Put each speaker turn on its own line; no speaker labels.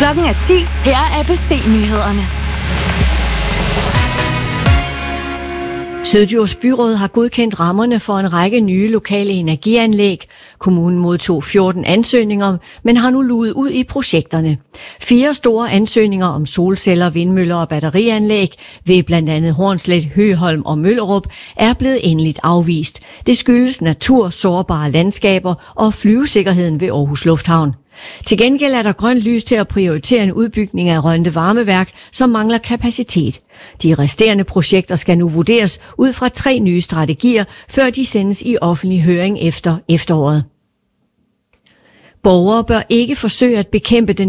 Klokken er 10. Her er ABC-nyhederne.
Syddjurs Byråd har godkendt rammerne for en række nye lokale energianlæg. Kommunen modtog 14 ansøgninger, men har nu luget ud i projekterne. 4 store ansøgninger om solceller, vindmøller og batterianlæg ved blandt andet Hornslet, Høholm og Møllerup er blevet endeligt afvist. Det skyldes natur, sårbare landskaber og flyvesikkerheden ved Aarhus Lufthavn. Til gengæld er der grønt lys til at prioritere en udbygning af Rønde Varmeværk, som mangler kapacitet. De resterende projekter skal nu vurderes ud fra 3 nye strategier, før de sendes i offentlig høring efter efteråret. Borgere bør ikke forsøge at bekæmpe den